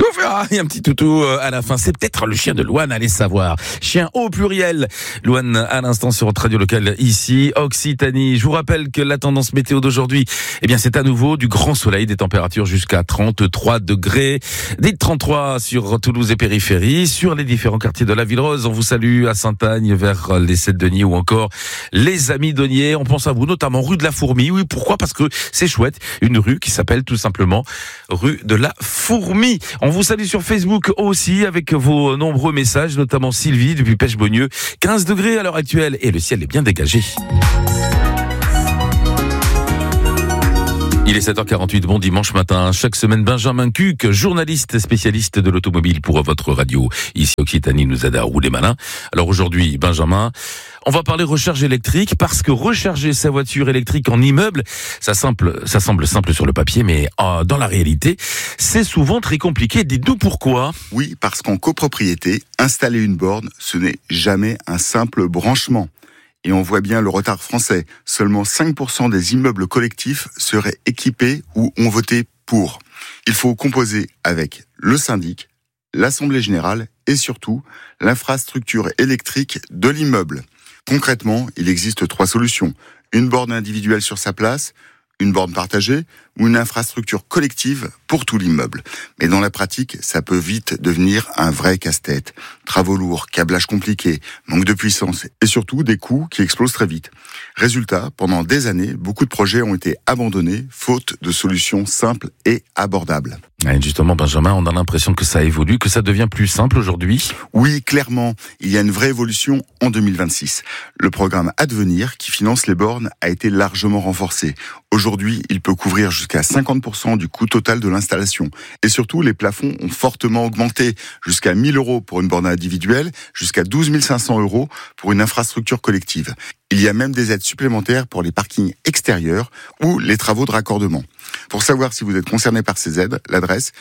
Ferrari, un petit toutou à la fin. C'est peut-être le chien de Louane, allez savoir. Chien au pluriel. Louane, à l'instant sur votre radio locale ici, Occitanie. Je vous rappelle que la tendance météo d'aujourd'hui, c'est à nouveau du grand soleil, des températures jusqu'à 33 degrés. Des 33 sur Toulouse et périphérie, sur les différents quartiers de la Ville Rose. On vous salue à Saint-Agne, vers les Sept-Denis ou encore les Amis Doniers. On pense à vous, notamment rue de la Fourmi. Oui, pourquoi? Parce que c'est chouette. Une rue qui s'appelle tout simplement rue de la Fourmi. On vous salue sur Facebook aussi avec vos nombreux messages, notamment Sylvie depuis Pêche-Beaunieu. 15 degrés à l'heure actuelle et le ciel est bien dégagé. Il est 7h48, bon dimanche matin. Chaque semaine, Benjamin Cuc, journaliste spécialiste de l'automobile pour votre radio. Ici, Occitanie nous aide à rouler malin. Alors aujourd'hui, Benjamin, on va parler recharge électrique parce que recharger sa voiture électrique en immeuble, ça semble simple sur le papier, mais dans la réalité, c'est souvent très compliqué. Dites-nous pourquoi. Oui, parce qu'en copropriété, installer une borne, ce n'est jamais un simple branchement. Et on voit bien le retard français. Seulement 5% des immeubles collectifs seraient équipés ou ont voté pour. Il faut composer avec le syndic, l'assemblée générale et surtout l'infrastructure électrique de l'immeuble. Concrètement, il existe 3 solutions. Une borne individuelle sur sa place, une borne partagée ou une infrastructure collective pour tout l'immeuble. Mais dans la pratique, ça peut vite devenir un vrai casse-tête. Travaux lourds, câblage compliqué, manque de puissance et surtout des coûts qui explosent très vite. Résultat, pendant des années, beaucoup de projets ont été abandonnés faute de solutions simples et abordables. Et justement, Benjamin, on a l'impression que ça évolue, que ça devient plus simple aujourd'hui. Oui, clairement, il y a une vraie évolution en 2026. Le programme Advenir, qui finance les bornes, a été largement renforcé. Aujourd'hui, il peut couvrir jusqu'à 50% du coût total de l'installation. Et surtout, les plafonds ont fortement augmenté, jusqu'à 1 000 € pour une borne individuelle, jusqu'à 12 500 € pour une infrastructure collective. Il y a même des aides supplémentaires pour les parkings extérieurs ou les travaux de raccordement. Pour savoir si vous êtes concerné par ces aides, l'adresse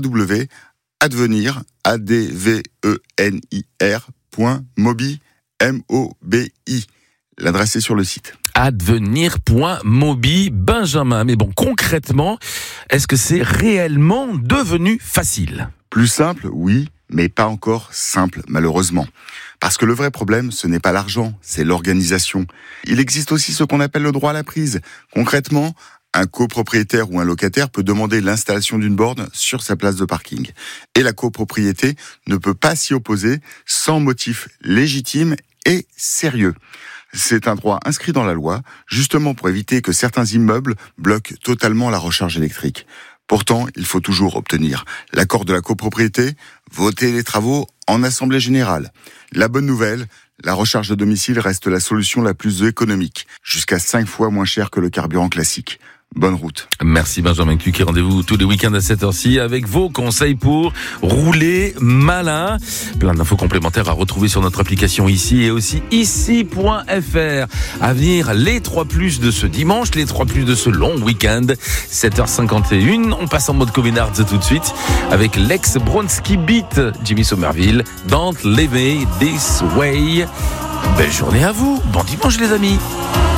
www.advenir.mobi. L'adresse est sur le site. Advenir.mobi, Benjamin. Mais bon, concrètement, est-ce que c'est réellement devenu facile? Plus simple, oui, mais pas encore simple, malheureusement. Parce que le vrai problème, ce n'est pas l'argent, c'est l'organisation. Il existe aussi ce qu'on appelle le droit à la prise. Concrètement, un copropriétaire ou un locataire peut demander l'installation d'une borne sur sa place de parking. Et la copropriété ne peut pas s'y opposer sans motif légitime et sérieux. C'est un droit inscrit dans la loi, justement pour éviter que certains immeubles bloquent totalement la recharge électrique. Pourtant, il faut toujours obtenir l'accord de la copropriété, voter les travaux en assemblée générale. La bonne nouvelle, la recharge à domicile reste la solution la plus économique, jusqu'à 5 fois moins cher que le carburant classique. Bonne route. Merci Benjamin Cuc et rendez-vous tous les week-ends à cette heure-ci avec vos conseils pour rouler malin. Plein d'infos complémentaires à retrouver sur notre application ici et aussi ici.fr. À venir, les 3+ de ce dimanche, les 3+ de ce long week-end. 7h51, on passe en mode Covenards tout de suite avec l'ex Bronski Beat, Jimmy Somerville, Don't Leave Me This Way. Belle journée à vous, bon dimanche les amis.